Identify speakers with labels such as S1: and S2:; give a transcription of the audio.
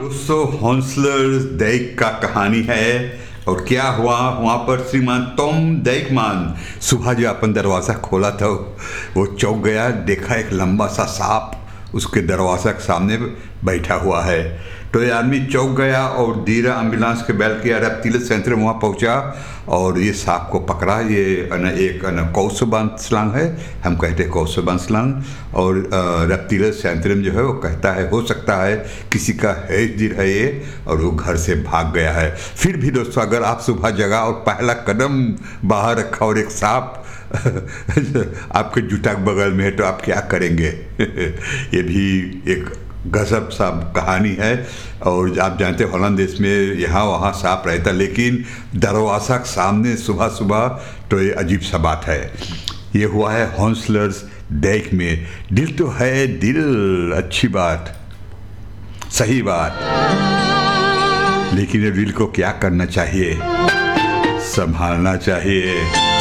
S1: दोस्तों हॉन्सलर दैक का कहानी है। और क्या हुआ वहाँ पर श्रीमान टॉम दैकमान सुबह जो अपन दरवाज़ा खोला था वो चौंक गया। देखा एक लंबा सा सांप उसके दरवाज़ा के सामने बैठा हुआ है। तो ये आदमी चौंक गया और धीरे एम्बुलेंस के बैल किया रेप्टिलियन सेंटर में वहाँ पहुँचा और ये सांप को पकड़ा। ये एक कौसोबांसलांग है, हम कहते हैं कौसोबांसलांग। और रेप्टिलियन सेंटर जो है वो कहता है हो सकता है किसी का है दिल है ये, और वो घर से भाग गया है। फिर भी दोस्तों अगर आप सुबह जगा और पहला कदम बाहर रखा और एक सांप आपके जूता के बगल में है तो आप क्या करेंगे? ये भी एक गजब सा कहानी है। और आप जानते हैं हॉलैंड देश में यहाँ वहाँ सांप रहता, लेकिन दरवाज़ा के सामने सुबह सुबह तो ये अजीब सा बात है। ये हुआ है हॉन्सलर्स दैक में। दिल तो है दिल, अच्छी बात, सही बात, लेकिन ये दिल को क्या करना चाहिए? संभालना चाहिए।